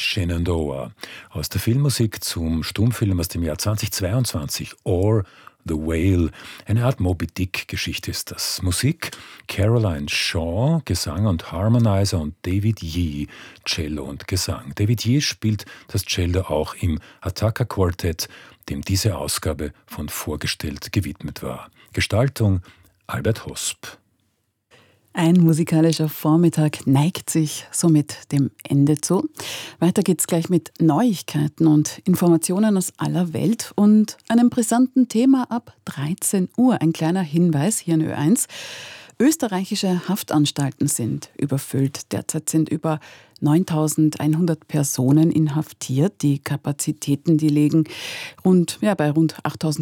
Shenandoah aus der Filmmusik zum Stummfilm aus dem Jahr 2022, Or The Whale. Eine Art Moby-Dick-Geschichte ist das. Musik Caroline Shaw, Gesang und Harmonizer und David Yee, Cello und Gesang. David Yee spielt das Cello auch im Attacker Quartett, dem diese Ausgabe von Vorgestellt gewidmet war. Gestaltung Albert Hosp. Ein musikalischer Vormittag neigt sich somit dem Ende zu. Weiter geht's gleich mit Neuigkeiten und Informationen aus aller Welt und einem brisanten Thema ab 13 Uhr. Ein kleiner Hinweis hier in Ö1. Österreichische Haftanstalten sind überfüllt. Derzeit sind über 9.100 Personen inhaftiert. Die Kapazitäten, die liegen bei rund 8.000